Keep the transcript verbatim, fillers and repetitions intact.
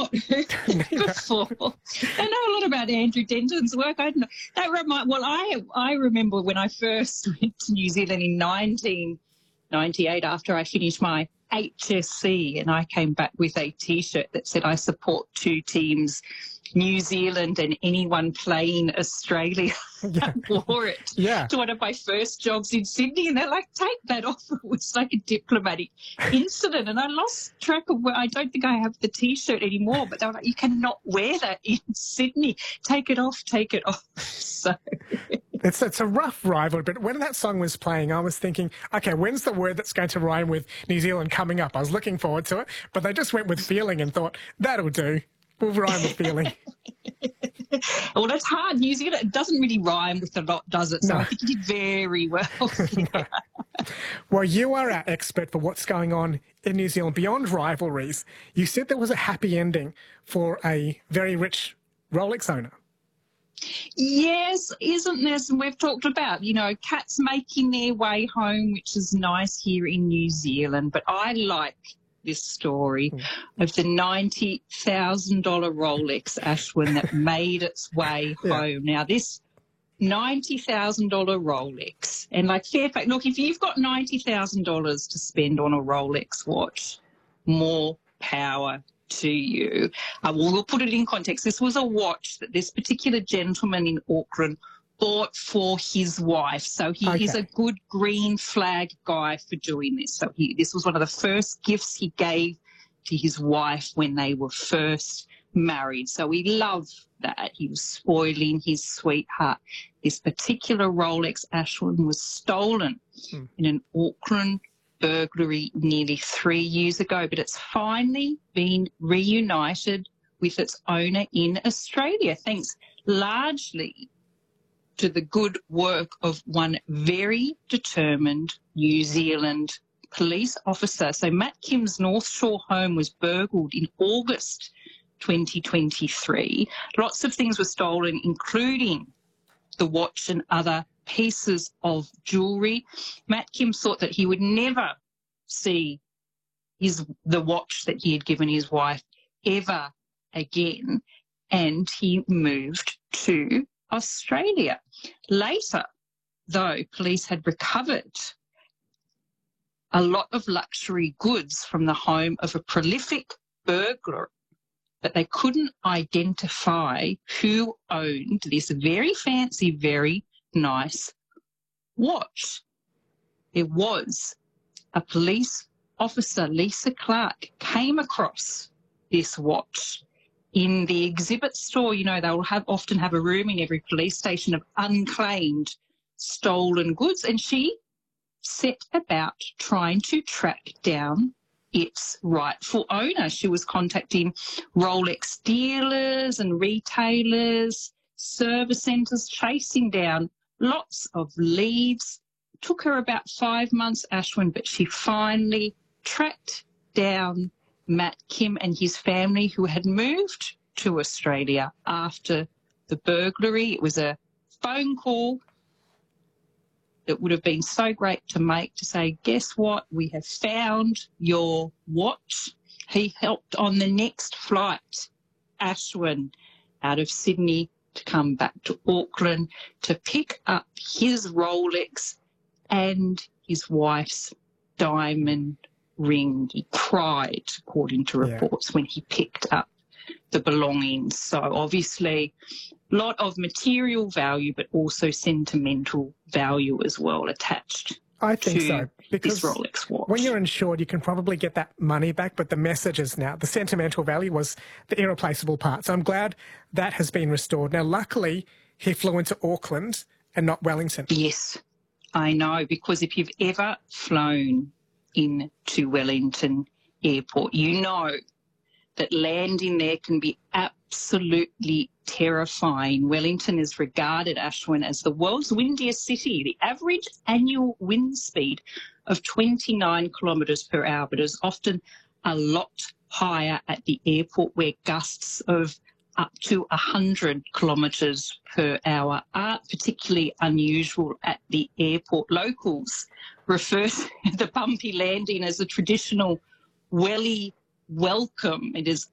not heard before. I know a lot about Andrew Denton's work. I know that remind. Well, I I remember when I first went to New Zealand in nineteen ninety-eight after I finished my H S C, and I came back with a T-shirt that said I support two teams, New Zealand and anyone playing Australia. Yeah. I wore it Yeah. to one of my first jobs in Sydney, and they're like, take that off. It was like a diplomatic incident, and I lost track of where. I don't think I have the T-shirt anymore, but they were like, you cannot wear that in Sydney. Take it off, take it off. So It's, it's a rough rivalry, but when that song was playing, I was thinking, okay, when's the word that's going to rhyme with New Zealand coming up? I was looking forward to it, but they just went with feeling and thought, that'll do. We'll rhyme with feeling. Well, that's hard. New Zealand, it doesn't really rhyme with a lot, does it? So No. I think you did very well. No. Well, you are our expert for what's going on in New Zealand beyond rivalries. You said there was a happy ending for a very rich Rolex owner. Yes, isn't this? And we've talked about, you know, cats making their way home, which is nice here in New Zealand. But I like this story mm. of the ninety thousand dollars Rolex, Ashwin, that made its way yeah. home. Now, this ninety thousand dollars Rolex, and like Fairfax, look, if you've got ninety thousand dollars to spend on a Rolex watch, more power to you. Uh, well, we'll put it in context. This was a watch that this particular gentleman in Auckland bought for his wife. So he okay. is a good green flag guy for doing this. So he, this was one of the first gifts he gave to his wife when they were first married. So we love that. He was spoiling his sweetheart. This particular Rolex, Ashwin, was stolen hmm. in an Auckland burglary nearly three years ago, but it's finally been reunited with its owner in Australia, thanks largely to the good work of one very determined New Zealand police officer. So Matt Kim's North Shore home was burgled in August twenty twenty-three. Lots of things were stolen, including the watch and other pieces of jewellery. Matt Kim thought that he would never see his the watch that he had given his wife ever again, and he moved to Australia. Later, though, police had recovered a lot of luxury goods from the home of a prolific burglar, but they couldn't identify who owned this very fancy, very nice watch. There was a police officer, Lisa Clark, came across this watch in the exhibit store. You know, they'll have often have a room in every police station of unclaimed stolen goods, and she set about trying to track down its rightful owner. She was contacting Rolex dealers and retailers, service centres, chasing down lots of leads. It took her about five months, Ashwin, but she finally tracked down Matt Kim and his family, who had moved to Australia after the burglary. It was a phone call that would have been so great to make, to say, guess what, we have found your watch. He helped on the next flight, Ashwin, out of Sydney to come back to Auckland to pick up his Rolex and his wife's diamond ring. He cried, according to reports, yeah. when he picked up the belongings. So obviously a lot of material value, but also sentimental value as well attached. I think to so, because this Rolex watch. When you're insured, you can probably get that money back, but the messages now, the sentimental value was the irreplaceable part. So I'm glad that has been restored. Now, luckily, he flew into Auckland and not Wellington. Yes, I know, because if you've ever flown into Wellington Airport, you know that landing there can be absolutely terrifying. Wellington is regarded, Ashwin, as the world's windiest city. The average annual wind speed of twenty-nine kilometres per hour, but is often a lot higher at the airport, where gusts of up to one hundred kilometres per hour are particularly unusual at the airport. Locals refer to the bumpy landing as a traditional welly welcome. It is